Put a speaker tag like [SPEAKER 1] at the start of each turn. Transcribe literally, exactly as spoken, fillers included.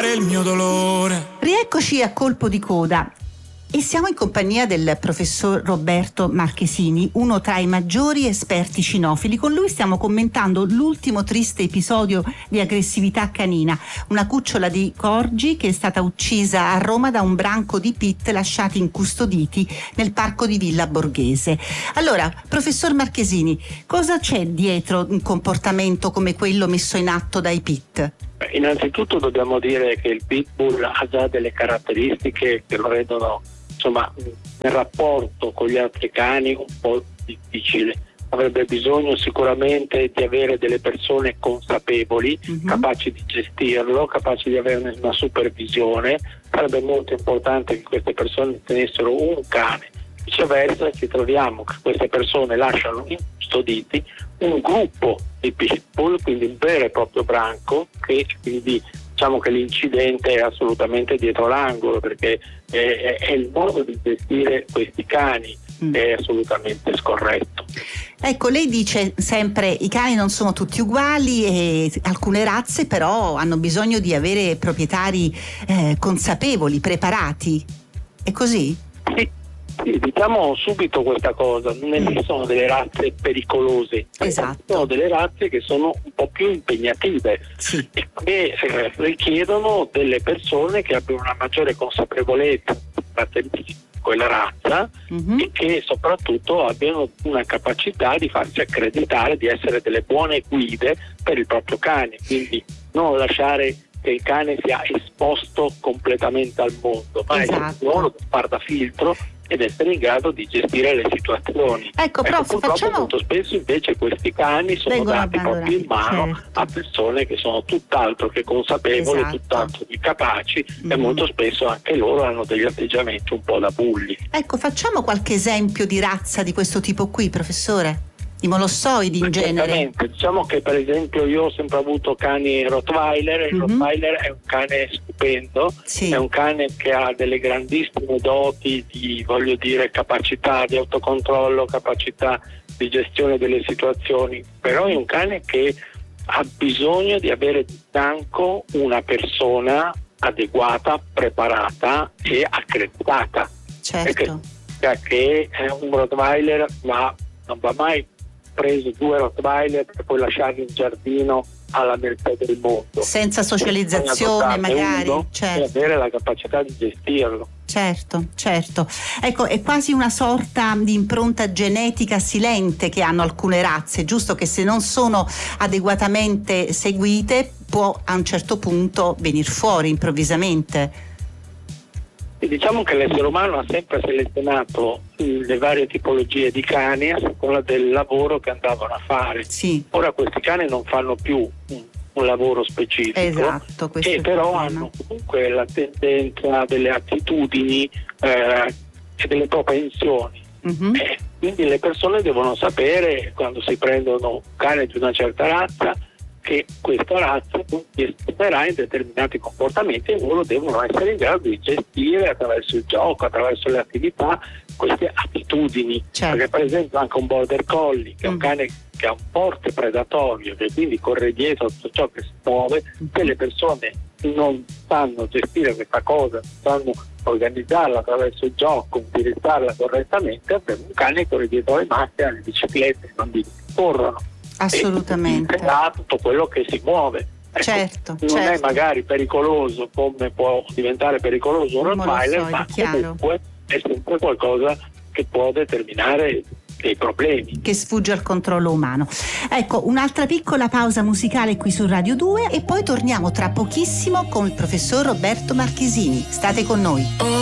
[SPEAKER 1] sfogare il mio dolore.
[SPEAKER 2] Rieccoci a Colpo di Coda. E siamo in compagnia del professor Roberto Marchesini, uno tra i maggiori esperti cinofili. Con lui stiamo commentando l'ultimo triste episodio di aggressività canina, una cucciola di corgi che è stata uccisa a Roma da un branco di pit lasciati incustoditi nel parco di Villa Borghese. Allora, professor Marchesini, cosa c'è dietro un comportamento come quello messo in atto dai pit?
[SPEAKER 3] Innanzitutto dobbiamo dire che il pitbull ha già delle caratteristiche che lo rendono, insomma, nel rapporto con gli altri cani un po' difficile. Avrebbe bisogno sicuramente di avere delle persone consapevoli, mm-hmm. capaci di gestirlo, capaci di averne una supervisione. Sarebbe molto importante che queste persone tenessero un cane. Viceversa ci troviamo che queste persone lasciano incustoditi un gruppo di pitbull, quindi un vero e proprio branco, che quindi diciamo che l'incidente è assolutamente dietro l'angolo, perché è, è il modo di gestire questi cani mm. è assolutamente scorretto.
[SPEAKER 2] Ecco, lei dice sempre i cani non sono tutti uguali e alcune razze però hanno bisogno di avere proprietari eh, consapevoli, preparati. È così?
[SPEAKER 3] Sì. Sì, diciamo subito questa cosa, non esistono delle razze pericolose,
[SPEAKER 2] esatto.
[SPEAKER 3] Sono delle razze che sono un po' più impegnative,
[SPEAKER 2] sì.
[SPEAKER 3] e che eh, richiedono delle persone che abbiano una maggiore consapevolezza delle caratteristiche di quella razza mm-hmm. e che soprattutto abbiano una capacità di farsi accreditare di essere delle buone guide per il proprio cane, quindi non lasciare che il cane sia esposto completamente al mondo, ma
[SPEAKER 2] esatto.
[SPEAKER 3] è solo da far da filtro ed essere in grado di gestire le situazioni.
[SPEAKER 2] Ecco, prof,
[SPEAKER 3] ecco, purtroppo
[SPEAKER 2] facciamo...
[SPEAKER 3] molto spesso invece questi cani sono
[SPEAKER 2] Vengono
[SPEAKER 3] dati proprio in mano
[SPEAKER 2] certo.
[SPEAKER 3] a persone che sono tutt'altro che consapevoli,
[SPEAKER 2] esatto.
[SPEAKER 3] tutt'altro che capaci mm. e
[SPEAKER 2] mm.
[SPEAKER 3] molto spesso anche loro hanno degli atteggiamenti un po' da bulli.
[SPEAKER 2] Ecco, facciamo qualche esempio di razza di questo tipo qui, professore? I molossoidi in genere.
[SPEAKER 3] Diciamo che per esempio io ho sempre avuto cani Rottweiler, il mm-hmm. Rottweiler è un cane stupendo,
[SPEAKER 2] sì.
[SPEAKER 3] è un cane che ha delle grandissime doti di, voglio dire, capacità di autocontrollo, capacità di gestione delle situazioni, però è un cane che ha bisogno di avere di fianco una persona adeguata, preparata e accreditata.
[SPEAKER 2] Certo.
[SPEAKER 3] Perché un Rottweiler ma non va mai preso due Rottweiler per poi lasciarli in giardino alla mercé del mondo,
[SPEAKER 2] senza socializzazione magari, certo.
[SPEAKER 3] E avere la capacità di gestirlo.
[SPEAKER 2] Certo, certo. Ecco, è quasi una sorta di impronta genetica silente che hanno alcune razze, giusto, che se non sono adeguatamente seguite può a un certo punto venir fuori improvvisamente.
[SPEAKER 3] E diciamo che l'essere umano ha sempre selezionato le varie tipologie di cani a seconda del lavoro che andavano a fare.
[SPEAKER 2] Sì.
[SPEAKER 3] Ora questi cani non fanno più un, un lavoro specifico,
[SPEAKER 2] esatto,
[SPEAKER 3] e però hanno comunque la tendenza delle attitudini eh, e delle propensioni. Mm-hmm. Eh, quindi le persone devono sapere, quando si prendono un cane di una certa razza, che questa razza esprimerà in determinati comportamenti e loro devono essere in grado di gestire attraverso il gioco, attraverso le attività, queste attitudini.
[SPEAKER 2] Certo.
[SPEAKER 3] Perché per esempio anche un border collie, che è un
[SPEAKER 2] mm.
[SPEAKER 3] cane che ha un forte predatorio, che quindi corre dietro tutto ciò che si muove, mm. se le persone non sanno gestire questa cosa, sanno organizzarla attraverso il gioco, indirizzarla correttamente, abbiamo un cane che corre dietro le macchine, le biciclette, i bambini corrono.
[SPEAKER 2] Assolutamente.
[SPEAKER 3] E ha tutto quello che si muove. Ecco,
[SPEAKER 2] certo,
[SPEAKER 3] non
[SPEAKER 2] certo.
[SPEAKER 3] è magari pericoloso come può diventare pericoloso un Rottweiler, ma comunque è sempre qualcosa che può determinare dei problemi.
[SPEAKER 2] Che sfugge al controllo umano. Ecco, un'altra piccola pausa musicale qui su Radio due e poi torniamo tra pochissimo con il professor Roberto Marchesini. State con noi.